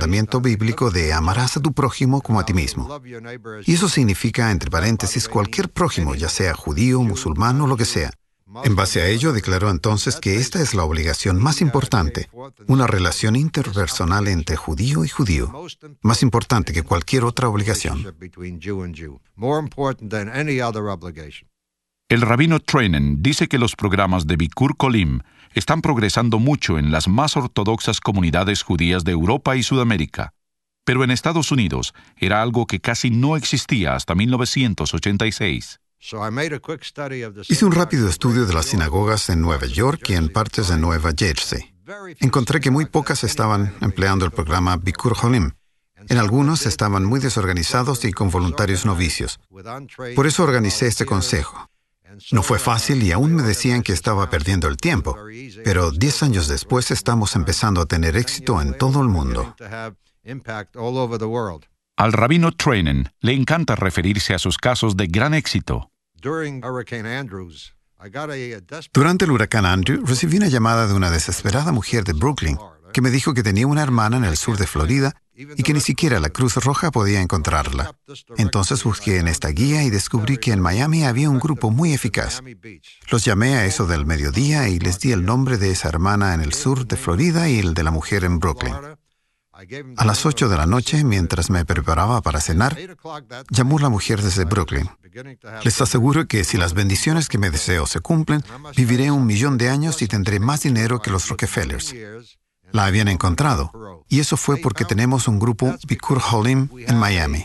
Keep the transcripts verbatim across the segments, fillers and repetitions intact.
mandamiento bíblico de amarás a tu prójimo como a ti mismo. Y eso significa, entre paréntesis, cualquier prójimo, ya sea judío, musulmán o lo que sea. En base a ello, declaró entonces que esta es la obligación más importante, una relación interpersonal entre judío y judío, más importante que cualquier otra obligación. El rabino Treinen dice que los programas de Bikur Cholim están progresando mucho en las más ortodoxas comunidades judías de Europa y Sudamérica, pero en Estados Unidos era algo que casi no existía hasta mil novecientos ochenta y seis. Hice un rápido estudio de las sinagogas en Nueva York y en partes de Nueva Jersey. Encontré que muy pocas estaban empleando el programa Bikur Cholim. En algunos estaban muy desorganizados y con voluntarios novicios. Por eso organicé este consejo. No fue fácil y aún me decían que estaba perdiendo el tiempo, pero diez años después estamos empezando a tener éxito en todo el mundo. Al rabino Treinen le encanta referirse a sus casos de gran éxito. Durante el huracán Andrew, recibí una llamada de una desesperada mujer de Brooklyn que me dijo que tenía una hermana en el sur de Florida y que ni siquiera la Cruz Roja podía encontrarla. Entonces busqué en esta guía y descubrí que en Miami había un grupo muy eficaz. Los llamé a eso del mediodía y les di el nombre de esa hermana en el sur de Florida y el de la mujer en Brooklyn. A las ocho de la noche, mientras me preparaba para cenar, llamó la mujer desde Brooklyn. Les aseguro que si las bendiciones que me deseo se cumplen, viviré un millón de años y tendré más dinero que los Rockefellers. La habían encontrado, y eso fue porque tenemos un grupo Bikur Cholim en Miami.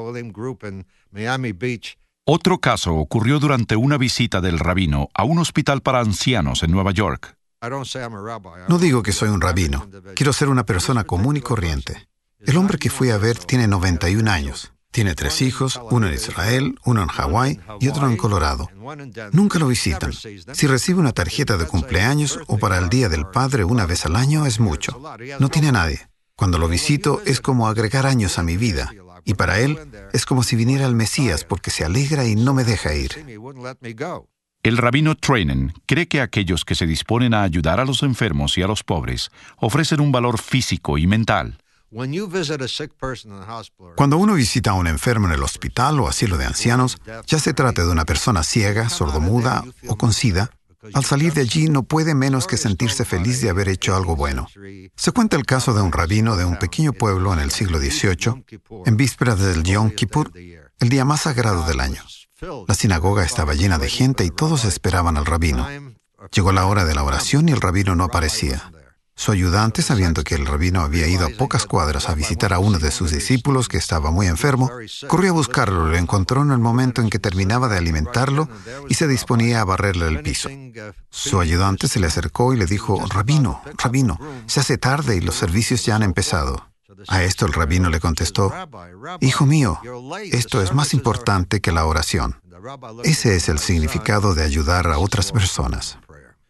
Otro caso ocurrió durante una visita del rabino a un hospital para ancianos en Nueva York. No digo que soy un rabino. Quiero ser una persona común y corriente. El hombre que fui a ver tiene noventa y un años. Tiene tres hijos, uno en Israel, uno en Hawái y otro en Colorado. Nunca lo visitan. Si recibe una tarjeta de cumpleaños o para el Día del Padre una vez al año es mucho. No tiene a nadie. Cuando lo visito es como agregar años a mi vida. Y para él es como si viniera el Mesías porque se alegra y no me deja ir. El rabino Treinen cree que aquellos que se disponen a ayudar a los enfermos y a los pobres ofrecen un valor físico y mental. Cuando uno visita a un enfermo en el hospital o asilo de ancianos, ya se trate de una persona ciega, sordomuda o con SIDA, al salir de allí no puede menos que sentirse feliz de haber hecho algo bueno. Se cuenta el caso de un rabino de un pequeño pueblo en el siglo dieciocho, en vísperas del Yom Kippur, el día más sagrado del año. La sinagoga estaba llena de gente y todos esperaban al rabino. Llegó la hora de la oración y el rabino no aparecía. Su ayudante, sabiendo que el rabino había ido a pocas cuadras a visitar a uno de sus discípulos que estaba muy enfermo, corrió a buscarlo, lo encontró en el momento en que terminaba de alimentarlo y se disponía a barrerle el piso. Su ayudante se le acercó y le dijo, «Rabino, rabino, se hace tarde y los servicios ya han empezado». A esto el rabino le contestó, «Hijo mío, esto es más importante que la oración». Ese es el significado de ayudar a otras personas.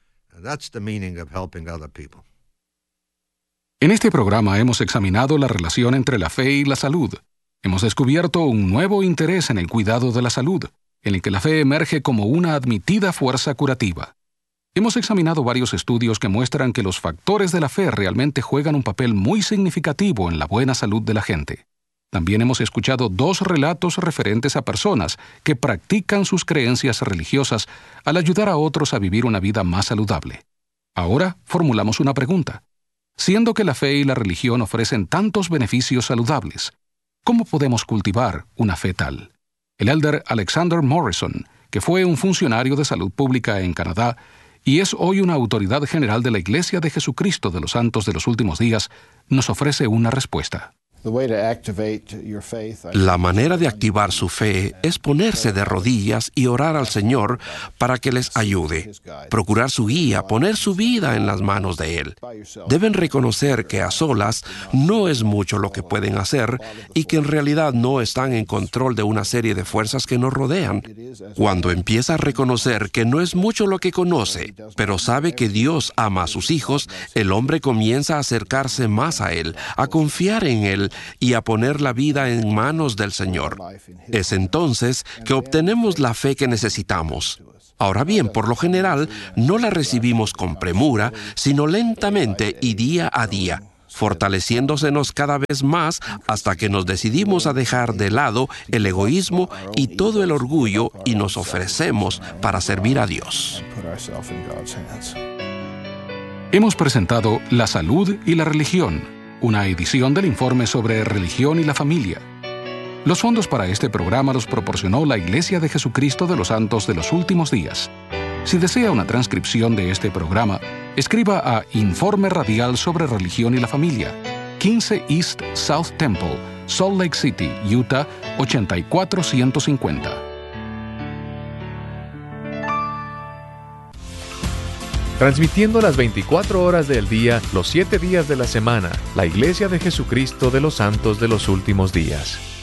En este programa hemos examinado la relación entre la fe y la salud. Hemos descubierto un nuevo interés en el cuidado de la salud, en el que la fe emerge como una admitida fuerza curativa. Hemos examinado varios estudios que muestran que los factores de la fe realmente juegan un papel muy significativo en la buena salud de la gente. También hemos escuchado dos relatos referentes a personas que practican sus creencias religiosas al ayudar a otros a vivir una vida más saludable. Ahora formulamos una pregunta. Siendo que la fe y la religión ofrecen tantos beneficios saludables, ¿cómo podemos cultivar una fe tal? El elder Alexander Morrison, que fue un funcionario de salud pública en Canadá y es hoy una autoridad general de la Iglesia de Jesucristo de los Santos de los Últimos Días, nos ofrece una respuesta. La manera de activar su fe es ponerse de rodillas y orar al Señor para que les ayude, procurar su guía, poner su vida en las manos de Él. Deben reconocer que a solas no es mucho lo que pueden hacer y que en realidad no están en control de una serie de fuerzas que nos rodean. Cuando empieza a reconocer que no es mucho lo que conoce, pero sabe que Dios ama a sus hijos, el hombre comienza a acercarse más a Él, a confiar en Él, y a poner la vida en manos del Señor. Es entonces que obtenemos la fe que necesitamos. Ahora bien, por lo general, no la recibimos con premura, sino lentamente y día a día. fortaleciéndosenos cada vez más hasta que nos decidimos a dejar de lado el egoísmo y todo el orgullo y nos ofrecemos para servir a Dios. Hemos presentado La Salud y la Religión, una edición del informe sobre religión y la familia. Los fondos para este programa los proporcionó la Iglesia de Jesucristo de los Santos de los Últimos Días. Si desea una transcripción de este programa, escriba a Informe Radial sobre Religión y la Familia, quince East South Temple, Salt Lake City, Utah, ochenta y cuatro ciento cincuenta. Transmitiendo las veinticuatro horas del día, los siete días de la semana, la Iglesia de Jesucristo de los Santos de los Últimos Días.